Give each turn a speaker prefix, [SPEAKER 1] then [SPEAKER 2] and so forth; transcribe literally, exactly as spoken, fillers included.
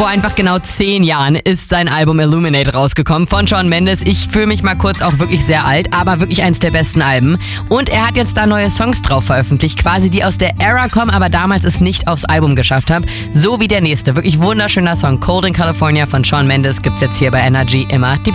[SPEAKER 1] Vor einfach genau zehn Jahren ist sein Album Illuminate rausgekommen von Shawn Mendes. Ich fühle mich mal kurz auch wirklich sehr alt, aber wirklich eins der besten Alben. Und er hat jetzt da neue Songs drauf veröffentlicht, quasi die aus der Era kommen, aber damals es nicht aufs Album geschafft haben. So wie der nächste. Wirklich wunderschöner Song. Cold in California von Shawn Mendes gibt's jetzt hier bei Energy immer die